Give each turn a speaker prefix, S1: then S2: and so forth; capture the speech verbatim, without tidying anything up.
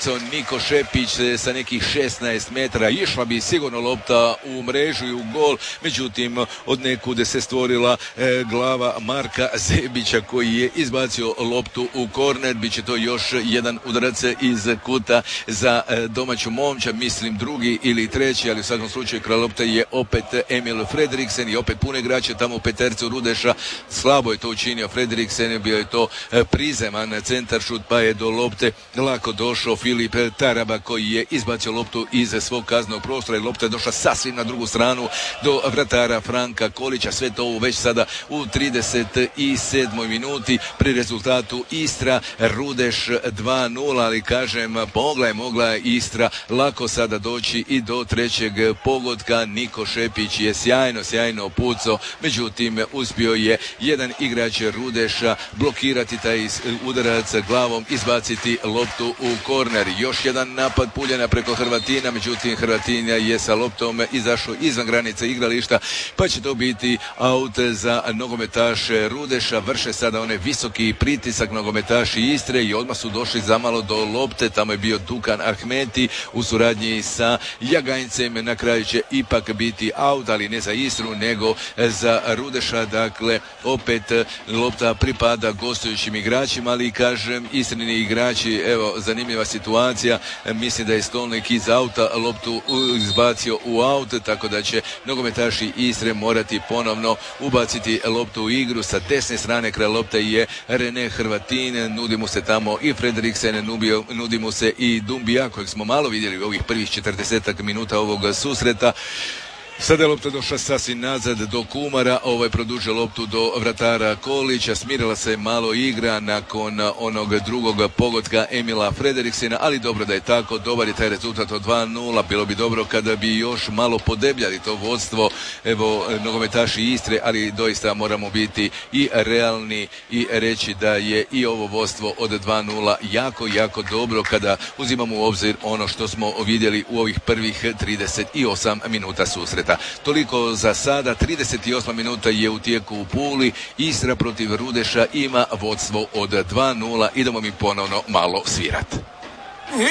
S1: pucao Niko Šepić sa nekih šesnaest metara. Išla bi sigurno lopta u mrežu i u gol, međutim od nekude se stvorila e, glava Marka Zebića koji je izbacio loptu u korner. Biće to još jedan udarac iz kuta za e, domaću momčad, mislim drugi ili treći, ali u svakom slučaju kraj lopte je opet Emil Frederiksen i opet pune igrače tamo u petercu Rudeša. Slabo je to učinio Frederiksen, bio je to e, prizeman centar šut, pa je do lopte lako došao Filip Taraba koji je izbacio loptu iz svog kaznenog prostora i lopta je došla sasvim na drugu stranu do vratara Franka Kolića. Sve to već sada u trideset sedmoj minuti pri rezultatu Istra Rudeš dva nula, ali kažem mogla je, mogla je Istra lako sada doći i do trećeg pogotka. Niko Šepić je sjajno, sjajno pucao, međutim uspio je jedan igrač Rudeša blokirati taj udarac glavom, izbaciti loptu u korner. Još jedan napad Puljana preko Hrvatina, međutim Hrvatinja je sa loptom izašao izvan granice igrališta, pa će to biti aut za nogometaše Rudeša. Vrše sada onaj visoki pritisak nogometaši Istre i odmah su došli zamalo do lopte. Tamo je bio Dukan Ahmeti u suradnji sa Jagancem. Na kraju će ipak biti aut, ali ne za Istru nego za Rudeša. Dakle, opet lopta pripada gostujućim igračima, ali kažem Istrini igrači, evo zanimljiva situacija, mislim da je Stolnik iz auta loptu izbacio u aut, tako da će nogometaši Istre morati ponovno ubaciti loptu u igru. Sa desne strane kraj lopte je Rene Hrvatin, nudi mu se tamo i Frederiksen, nudi mu se i Dumbija kojeg smo malo vidjeli u ovih prvih četrdesetak minuta ovog susreta. Sada je lopta došla sasvim nazad do Kumara, ovaj produžio loptu do vratara Kolića, smirila se malo igra nakon onog drugog pogotka Emila Frederiksena, ali dobro da je tako, dobar je taj rezultat od dva nula, bilo bi dobro kada bi još malo podebljali to vodstvo, evo nogometaši Istre, ali doista moramo biti i realni i reći da je i ovo vodstvo od dva nula jako, jako dobro kada uzimamo u obzir ono što smo vidjeli u ovih prvih trideset osam minuta susreta. Toliko za sada, trideset osma minuta je u tijeku u Puli, Istra protiv Rudeša ima vodstvo od dva nula, idemo mi ponovno malo svirati.